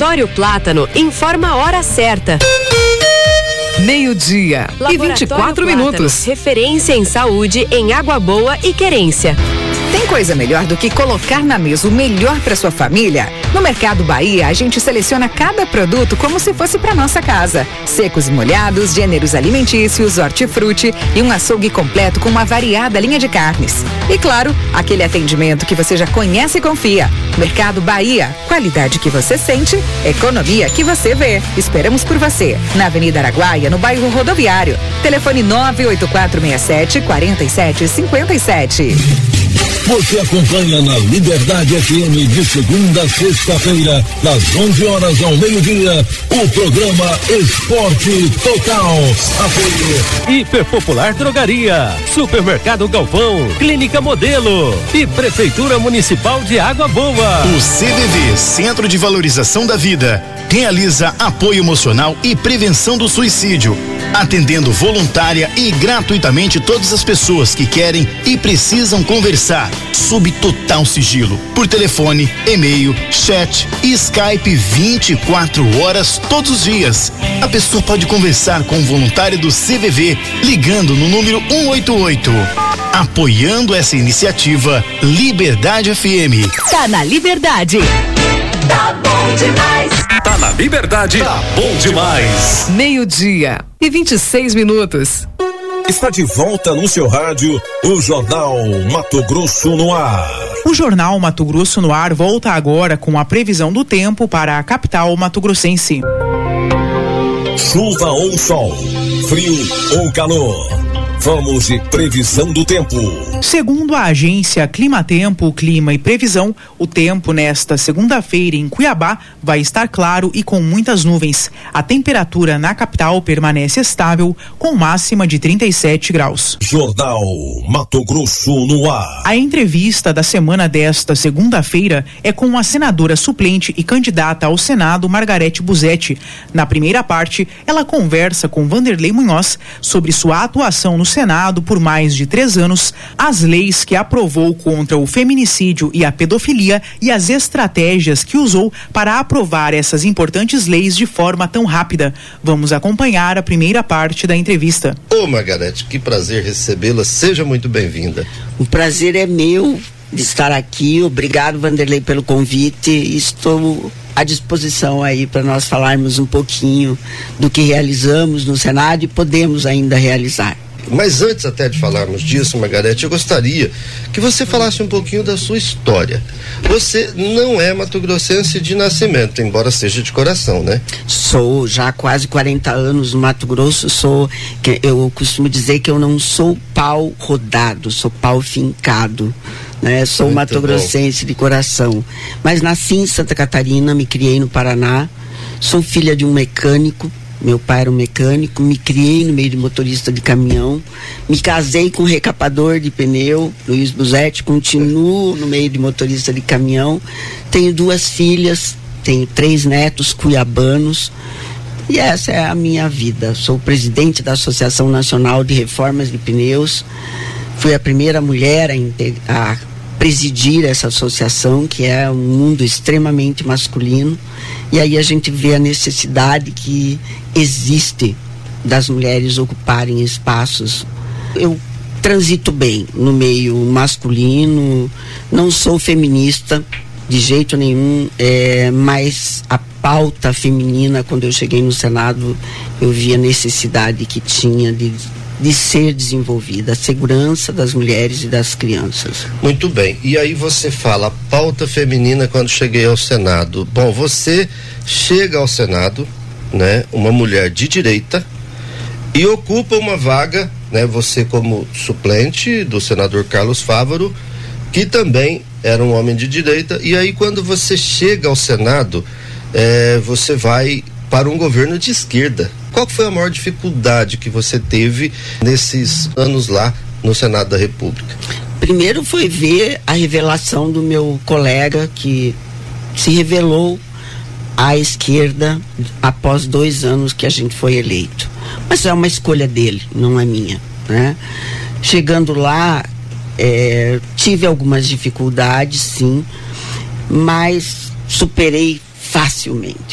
Laboratório Plátano informa a hora certa. 12:00 e 24 minutos. Referência em saúde em Água Boa e Querência. Tem coisa melhor do que colocar na mesa o melhor para sua família? No Mercado Bahia, a gente seleciona cada produto como se fosse para nossa casa. Secos e molhados, gêneros alimentícios, hortifruti e um açougue completo com uma variada linha de carnes. E claro, aquele atendimento que você já conhece e confia. Mercado Bahia, qualidade que você sente, economia que você vê. Esperamos por você, na Avenida Araguaia, no bairro Rodoviário. Telefone 98467-4757. Você acompanha na Liberdade FM de segunda a sexta-feira, das 11 horas ao meio-dia, o programa Esporte Total. Apoio Hiperpopular Drogaria, Supermercado Galvão, Clínica Modelo e Prefeitura Municipal de Água Boa. O CVV, Centro de Valorização da Vida, realiza apoio emocional e prevenção do suicídio, atendendo voluntária e gratuitamente todas as pessoas que querem e precisam conversar, sob total sigilo, por telefone, e-mail, chat e Skype 24 horas todos os dias. A pessoa pode conversar com o voluntário do CVV ligando no número 188. Apoiando essa iniciativa, Liberdade FM. Tá na Liberdade. Tá bom demais. Tá na Liberdade, tá bom demais. 12:00 e 26 minutos. está de volta no seu rádio, o Jornal Mato Grosso no Ar. O Jornal Mato Grosso no Ar volta agora com a previsão do tempo para a capital mato-grossense. Chuva ou sol, frio ou calor. Vamos de previsão do tempo. Segundo a agência Climatempo, Clima e Previsão, o tempo nesta segunda-feira em Cuiabá vai estar claro e com muitas nuvens. A temperatura na capital permanece estável, com máxima de 37 graus. Jornal Mato Grosso no Ar. A entrevista da semana desta segunda-feira é com a senadora suplente e candidata ao Senado, Margarete Busetti. Na primeira parte, ela conversa com Vanderlei Munhoz sobre sua atuação no Senado por mais de 3 anos, as leis que aprovou contra o feminicídio e a pedofilia e as estratégias que usou para aprovar essas importantes leis de forma tão rápida. Vamos acompanhar a primeira parte da entrevista. Ô Margarete, que prazer recebê-la, seja muito bem-vinda. O prazer é meu de estar aqui, obrigado Vanderlei pelo convite, estou à disposição aí para nós falarmos um pouquinho do que realizamos no Senado e podemos ainda realizar. Mas antes até de falarmos disso, Margarete, eu gostaria que você falasse um pouquinho da sua história. Você não é mato-grossense de nascimento, embora seja de coração, né? Sou, já há quase 40 anos no Mato Grosso, eu costumo dizer que eu não sou pau rodado, sou pau fincado, né? Sou mato-grossense de coração, mas nasci em Santa Catarina, me criei no Paraná, sou filha de um mecânico. Meu pai era um mecânico, me criei no meio de motorista de caminhão, me casei com um recapador de pneu, Luiz Busetti, continuo no meio de motorista de caminhão, tenho 2 filhas, tenho 3 netos cuiabanos e essa é a minha vida. Sou presidente da Associação Nacional de Reformas de Pneus, fui a primeira mulher a presidir essa associação, que é um mundo extremamente masculino, e aí a gente vê a necessidade que existe das mulheres ocuparem espaços. Eu transito bem no meio masculino, não sou feminista de jeito nenhum, mas a pauta feminina, quando eu cheguei no Senado, eu vi a necessidade que tinha de ser desenvolvida, a segurança das mulheres e das crianças. Muito bem, e aí você fala pauta feminina quando cheguei ao Senado. Bom, você chega ao Senado, né, uma mulher de direita e ocupa uma vaga, né, você como suplente do senador Carlos Fávaro, que também era um homem de direita, e aí quando você chega ao Senado, você vai para um governo de esquerda. Qual foi a maior dificuldade que você teve nesses anos lá no Senado da República? Primeiro foi ver a revelação do meu colega, que se revelou à esquerda após 2 anos que a gente foi eleito. Mas é uma escolha dele, não é minha, né? Chegando lá, tive algumas dificuldades, sim, mas superei facilmente.